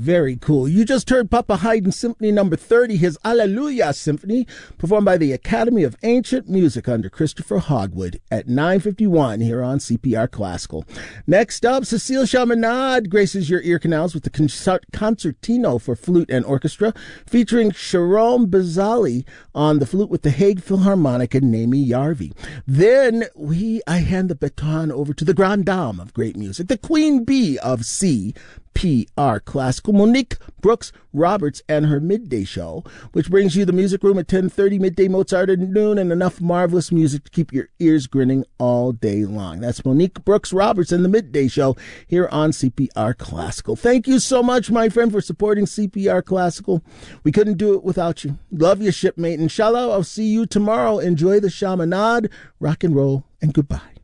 Very cool. You just heard Papa Haydn Symphony Number 30, his Alleluia Symphony, performed by the Academy of Ancient Music under Christopher Hogwood at 9:51 here on CPR Classical. Next up, Cecile Chaminade graces your ear canals with the Concertino for Flute and Orchestra, featuring Sharon Bazali on the flute with the Hague Philharmonic and Naomi Yarvi. Then I hand the baton over to the Grande Dame of great music, the Queen Bee of CPR Classical, Monique Brooks Roberts, and her midday show, which brings you the music room at 10:30, midday Mozart at noon, and enough marvelous music to keep your ears grinning all day long. That's Monique Brooks Roberts and the midday show here on CPR Classical. Thank you so much, my friend, for supporting CPR Classical. We couldn't do it without you. Love you, shipmate. Inshallah, I'll see you tomorrow. Enjoy the Chaminade, rock and roll, and goodbye.